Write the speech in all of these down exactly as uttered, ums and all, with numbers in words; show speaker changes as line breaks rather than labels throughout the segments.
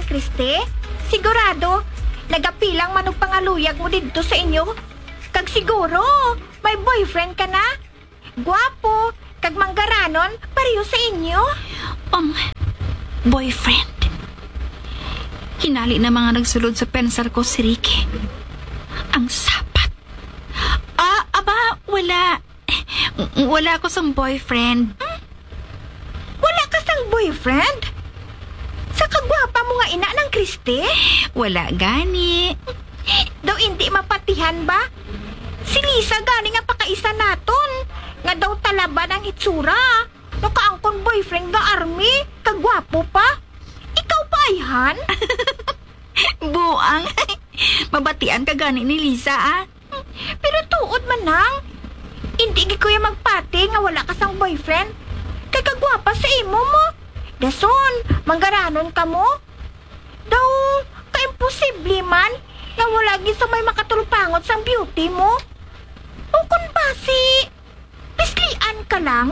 Kriste? Sigurado, nagapilang manong pangaluyag mo dito sa inyo? Kag siguro, may boyfriend ka na? Gwapo, kag manggaranon, pareho sa inyo?
Um, boyfriend. Hinali na mga nagsulod sa pensar ko si Ricky. Ang sapat. Ah, aba, wala. Wala ko sang boyfriend.
Hmm? Wala ka sang boyfriend? Sa kagwapa mo nga ina ng Kriste?
Wala gani.
Daw hindi mapatihan ba? Si Lisa gani nga pakaisa naton. Nga daw talaban ang hitsura. Nakaangkon boyfriend nga army. Kagwapo pa. Ikaw pa ayhan?
Buang. Mabatian ka gani ni Lisa, ah.
Pero tuod man nang. Hindi gi kuya magpati nga wala ka sang boyfriend. Kay kagwapa sa imo mo. Dason, manggaranon ka mo? Daw, kaimposible man nga wala gi sa may makatulpangot sang beauty mo. O kung ba si pislian ka lang?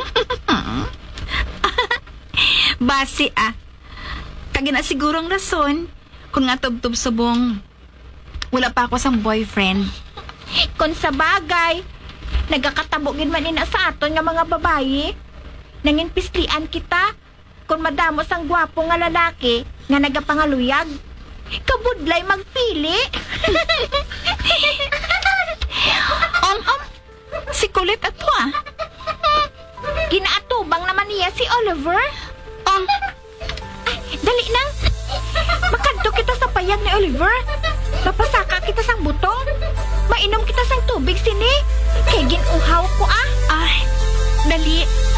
Basi, ah. Kagi na sigurong rason kung nga tubtub subong wala pa ako sang boyfriend.
Kung sa bagay, nagakatabugin man ina sa aton nga mga babayi. Nangin pislian kita kung madamo sang gwapo nga lalaki nga nagapangaluyag. Kabudlay magpili.
um, um, si Colette ato, ah.
Ginaatubang naman niya si Oliver.
Um,
Ay, dali nang. Makadto kita sa payag ni Oliver. Mapasaka kita sang butong. Mainom kita sang tubig sini. Kay ginuhaw ko ah.
ay, dali.